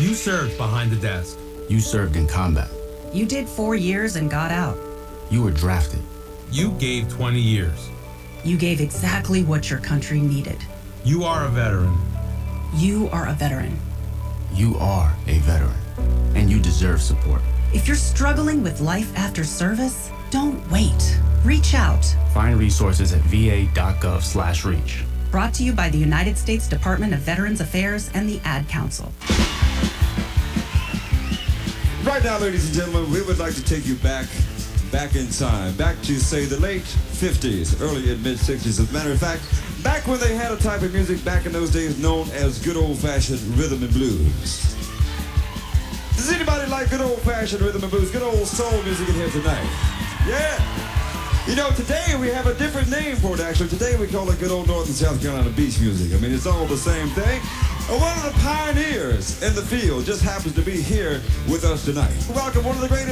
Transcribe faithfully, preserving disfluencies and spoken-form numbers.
You served behind the desk. You served in combat. You did four years and got out. You were drafted. You gave twenty years. You gave exactly what your country needed. You are a veteran. You are a veteran. You are a veteran, and you deserve support. If you're struggling with life after service, don't wait. Reach out. Find resources at va.gov slash reach. Brought to you by the United States Department of Veterans Affairs and the Ad Council. Right now, ladies and gentlemen, we would like to take you back, back in time, back to, say, the late fifties, early and mid-sixties. As a matter of fact, back when they had a type of music back in those days known as good old-fashioned rhythm and blues. Does anybody like good old-fashioned rhythm and blues, good old soul music in here tonight? Yeah. You know, today we have a different name for it, actually. Today we call it good old North and South Carolina beach music. I mean, it's all the same thing. And one of the pioneers in the field just happens to be here with us tonight. Welcome one of the greatest